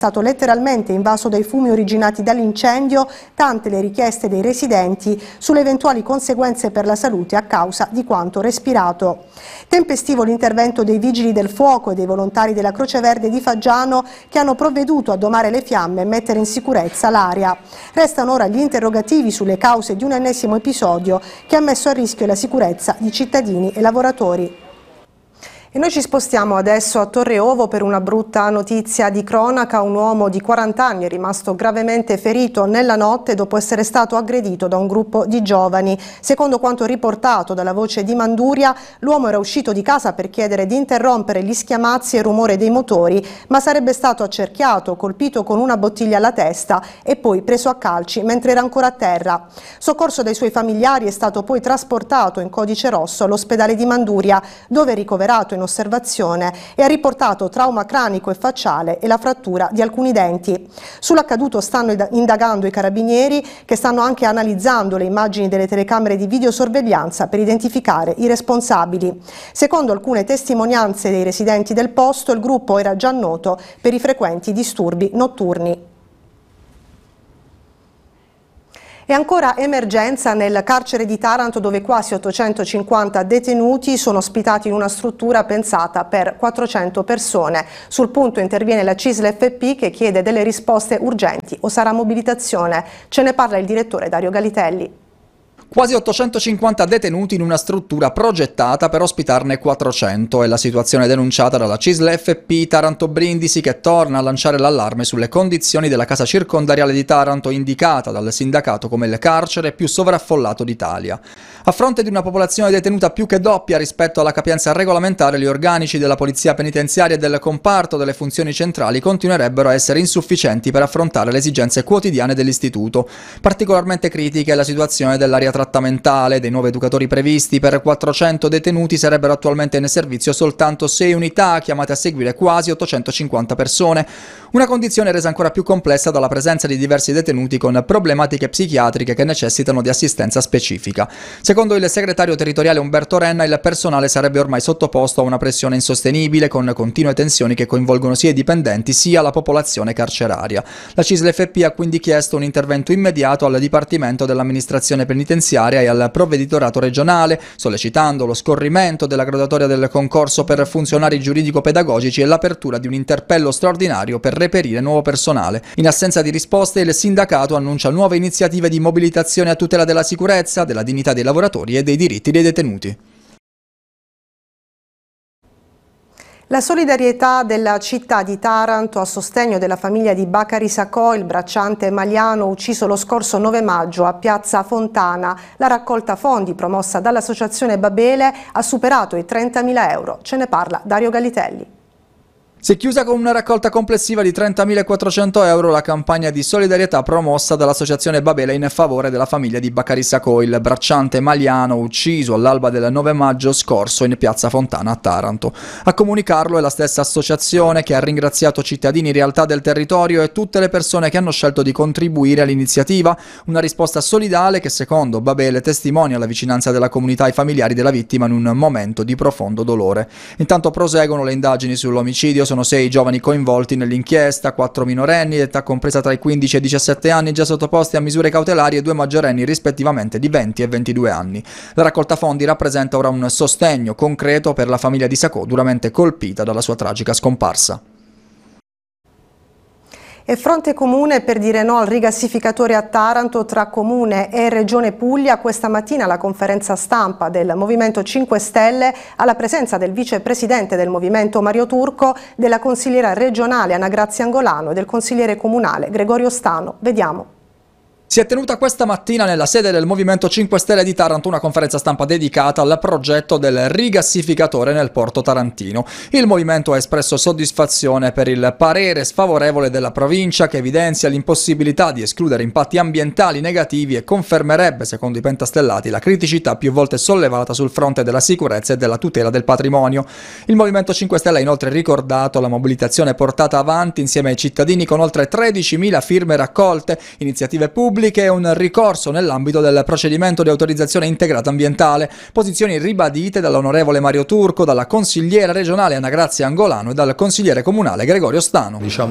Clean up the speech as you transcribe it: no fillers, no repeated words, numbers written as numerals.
stato letteralmente invaso dai fumi originati dall'incendio, tante le richieste dei residenti sulle eventuali conseguenze per la salute a causa di quanto respirato. Tempestivo l'intervento dei vigili del fuoco e dei volontari della Croce Verde di Faggiano che hanno provveduto a domare le fiamme e mettere in sicurezza l'area. Restano ora gli interrogativi sulle cause di un ennesimo episodio che ha messo a rischio la sicurezza di cittadini e lavoratori. E noi ci spostiamo adesso a Torreovo per una brutta notizia di cronaca. Un uomo di 40 anni è rimasto gravemente ferito nella notte dopo essere stato aggredito da un gruppo di giovani. Secondo quanto riportato dalla Voce di Manduria, l'uomo era uscito di casa per chiedere di interrompere gli schiamazzi e il rumore dei motori, ma sarebbe stato accerchiato, colpito con una bottiglia alla testa e poi preso a calci mentre era ancora a terra. Soccorso dai suoi familiari, è stato poi trasportato in codice rosso all'ospedale di Manduria, dove è ricoverato in osservazione e ha riportato trauma cranico e facciale e la frattura di alcuni denti. Sull'accaduto stanno indagando i carabinieri, che stanno anche analizzando le immagini delle telecamere di videosorveglianza per identificare i responsabili. Secondo alcune testimonianze dei residenti del posto, il gruppo era già noto per i frequenti disturbi notturni. E ancora emergenza nel carcere di Taranto, dove quasi 850 detenuti sono ospitati in una struttura pensata per 400 persone. Sul punto interviene la CISL FP che chiede delle risposte urgenti o sarà mobilitazione. Ce ne parla il direttore Dario Galitelli. Quasi 850 detenuti in una struttura progettata per ospitarne 400 è la situazione denunciata dalla CISL FP Taranto Brindisi, che torna a lanciare l'allarme sulle condizioni della casa circondariale di Taranto, indicata dal sindacato come il carcere più sovraffollato d'Italia. A fronte di una popolazione detenuta più che doppia rispetto alla capienza regolamentare, gli organici della polizia penitenziaria e del comparto delle funzioni centrali continuerebbero a essere insufficienti per affrontare le esigenze quotidiane dell'istituto. Particolarmente critica è la situazione dell'area trattamentale. Dei 9 educatori previsti per 400 detenuti sarebbero attualmente in servizio soltanto 6 unità, chiamate a seguire quasi 850 persone. Una condizione resa ancora più complessa dalla presenza di diversi detenuti con problematiche psichiatriche che necessitano di assistenza specifica. Secondo il segretario territoriale Umberto Renna, il personale sarebbe ormai sottoposto a una pressione insostenibile, con continue tensioni che coinvolgono sia i dipendenti sia la popolazione carceraria. La CISL FP ha quindi chiesto un intervento immediato al Dipartimento dell'Amministrazione Penitenziaria e al Provveditorato regionale, sollecitando lo scorrimento della graduatoria del concorso per funzionari giuridico-pedagogici e l'apertura di un interpello straordinario per reperire nuovo personale. In assenza di risposte, il sindacato annuncia nuove iniziative di mobilitazione a tutela della sicurezza, della dignità dei lavoratori e dei diritti dei detenuti. La solidarietà della città di Taranto a sostegno della famiglia di Bacari Sacco, il bracciante maliano ucciso lo scorso 9 maggio a Piazza Fontana. La raccolta fondi promossa dall'associazione Babele ha superato i 30.000 euro. Ce ne parla Dario Galitelli. Si è chiusa con una raccolta complessiva di 30.400 euro la campagna di solidarietà promossa dall'associazione Babele in favore della famiglia di Bacari Sacco, il bracciante maliano ucciso all'alba del 9 maggio scorso in Piazza Fontana a Taranto. A comunicarlo è la stessa associazione, che ha ringraziato cittadini, realtà del territorio e tutte le persone che hanno scelto di contribuire all'iniziativa. Una risposta solidale che, secondo Babele, testimonia la vicinanza della comunità ai familiari della vittima in un momento di profondo dolore. Intanto proseguono le indagini sull'omicidio. Sono 6 giovani coinvolti nell'inchiesta, 4 minorenni di età compresa tra i 15 e i 17 anni già sottoposti a misure cautelari e 2 maggiorenni rispettivamente di 20 e 22 anni. La raccolta fondi rappresenta ora un sostegno concreto per la famiglia di Sacco, duramente colpita dalla sua tragica scomparsa. E fronte comune per dire no al rigassificatore a Taranto. Tra Comune e Regione Puglia, questa mattina la conferenza stampa del Movimento 5 Stelle, alla presenza del vicepresidente del Movimento Mario Turco, della consigliera regionale Anagrazia Angolano e del consigliere comunale Gregorio Stano. Vediamo. Si è tenuta questa mattina nella sede del Movimento 5 Stelle di Taranto una conferenza stampa dedicata al progetto del rigassificatore nel porto tarantino. Il movimento ha espresso soddisfazione per il parere sfavorevole della provincia, che evidenzia l'impossibilità di escludere impatti ambientali negativi e confermerebbe, secondo i pentastellati, la criticità più volte sollevata sul fronte della sicurezza e della tutela del patrimonio. Il Movimento 5 Stelle ha inoltre ricordato la mobilitazione portata avanti insieme ai cittadini con oltre 13.000 firme raccolte, iniziative pubbliche e un ricorso nell'ambito del procedimento di autorizzazione integrata ambientale, posizioni ribadite dall'onorevole Mario Turco, dalla consigliera regionale Anagrazia Angolano e dal consigliere comunale Gregorio Stano.